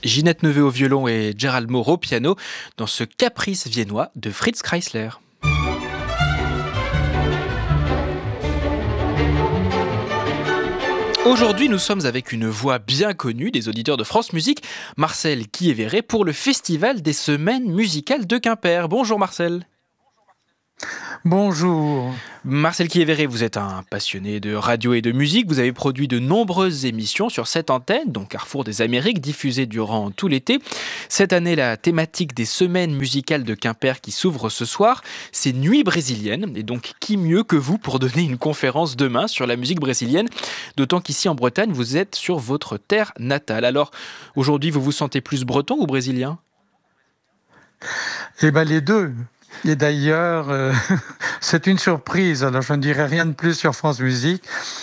Ginette Neveu au violon et Gérald Moreau au piano dans ce caprice viennois de Fritz Kreisler. Aujourd'hui, nous sommes avec une voix bien connue des auditeurs de France Musique, Marcel Quiévéré, pour le Festival des Semaines Musicales de Quimper. Bonjour Marcel. Bonjour. Marcel Quiévéré, vous êtes un passionné de radio et de musique. Vous avez produit de nombreuses émissions sur cette antenne, donc Carrefour des Amériques, diffusées durant tout l'été. Cette année, la thématique des Semaines Musicales de Quimper qui s'ouvre ce soir, c'est Nuit brésilienne. Et donc, qui mieux que vous pour donner une conférence demain sur la musique brésilienne, d'autant qu'ici en Bretagne, vous êtes sur votre terre natale. Alors, aujourd'hui, vous vous sentez plus breton ou brésilien ? Eh bien, les deux. Et d'ailleurs, c'est une surprise. Alors, je ne dirai rien de plus sur France Musique,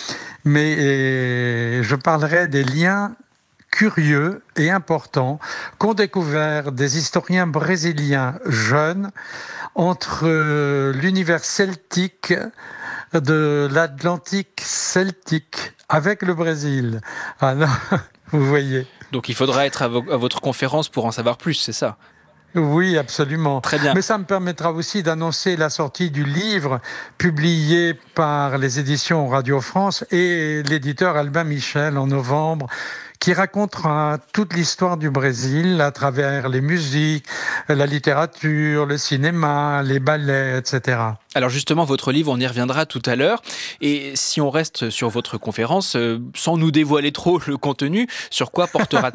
mais je parlerai des liens curieux et importants qu'ont découvert des historiens brésiliens jeunes entre l'univers celtique de l'Atlantique celtique avec le Brésil. Alors, vous voyez. Donc, il faudra être à votre conférence pour en savoir plus, c'est ça ? Oui, absolument. Très bien. Mais ça me permettra aussi d'annoncer la sortie du livre publié par les éditions Radio France et l'éditeur Albin Michel en novembre, qui racontera toute l'histoire du Brésil à travers les musiques, la littérature, le cinéma, les ballets, etc. Alors justement, votre livre, on y reviendra tout à l'heure. Et si on reste sur votre conférence, sans nous dévoiler trop le contenu, sur quoi portera-t-elle ?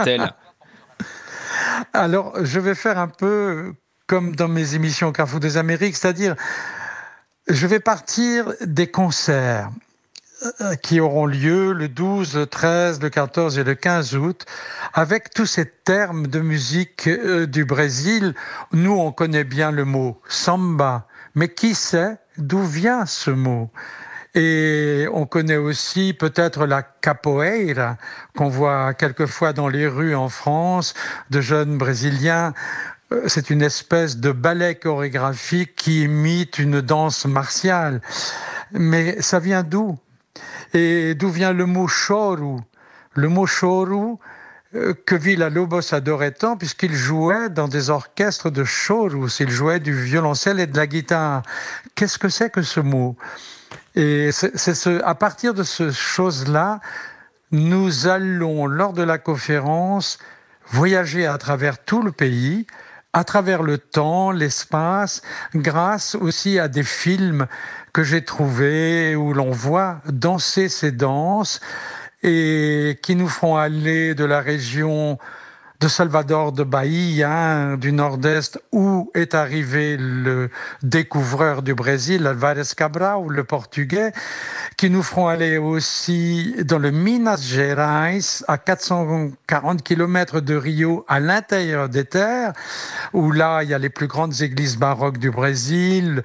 Alors, je vais faire un peu comme dans mes émissions Carrefour des Amériques, c'est-à-dire, je vais partir des concerts qui auront lieu le 12, le 13, le 14 et le 15 août, avec tous ces termes de musique du Brésil. Nous, on connaît bien le mot samba, mais qui sait d'où vient ce mot ? Et on connaît aussi peut-être la capoeira, qu'on voit quelquefois dans les rues en France, de jeunes Brésiliens. C'est une espèce de ballet chorégraphique qui imite une danse martiale. Mais ça vient d'où ? Et d'où vient le mot choro ? Le mot choro que Villa-Lobos adorait tant, puisqu'il jouait dans des orchestres de choros. Il jouait du violoncelle et de la guitare. Qu'est-ce que c'est que ce mot ? Et à partir de ces choses-là, nous allons, lors de la conférence, voyager à travers tout le pays, à travers le temps, l'espace, grâce aussi à des films que j'ai trouvés où l'on voit danser ces danses et qui nous feront aller de la région de Salvador de Bahia, du nord-est, où est arrivé le découvreur du Brésil, Álvares Cabral, le portugais, qui nous feront aller aussi dans le Minas Gerais, à 440 km de Rio, à l'intérieur des terres, où là, il y a les plus grandes églises baroques du Brésil.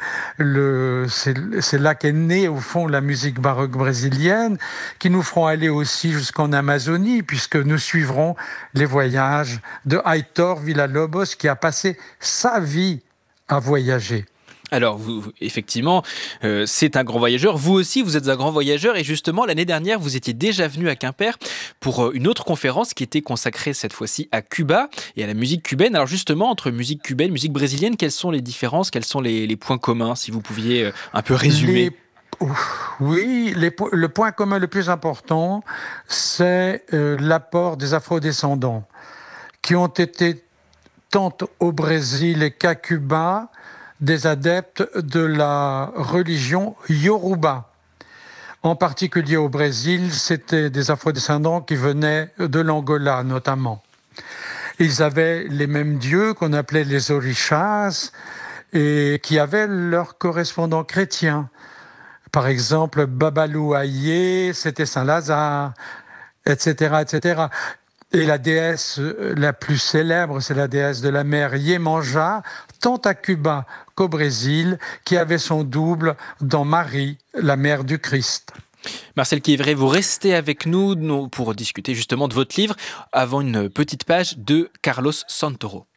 C'est là qu'est née, au fond, la musique baroque brésilienne, qui nous feront aller aussi jusqu'en Amazonie, puisque nous suivrons les voyages de Heitor Villa-Lobos, qui a passé sa vie à voyager. Alors, effectivement, c'est un grand voyageur. Vous aussi, vous êtes un grand voyageur. Et justement, l'année dernière, vous étiez déjà venu à Quimper pour une autre conférence qui était consacrée cette fois-ci à Cuba et à la musique cubaine. Alors justement, entre musique cubaine, musique brésilienne, quelles sont les différences, quels sont les points communs, si vous pouviez un peu résumer ? Oui, le point commun le plus important, c'est l'apport des afrodescendants qui ont été tant au Brésil qu'à Cuba des adeptes de la religion Yoruba. En particulier au Brésil, c'était des afrodescendants qui venaient de l'Angola notamment. Ils avaient les mêmes dieux qu'on appelait les orishas et qui avaient leurs correspondants chrétiens. Par exemple, Babalou Aïe, c'était Saint-Lazare, etc., etc. Et la déesse la plus célèbre, c'est la déesse de la mer Yemanja, tant à Cuba qu'au Brésil, qui avait son double dans Marie, la mère du Christ. Marcel Quiévéré, vous restez avec nous pour discuter justement de votre livre avant une petite page de Carlos Santoro.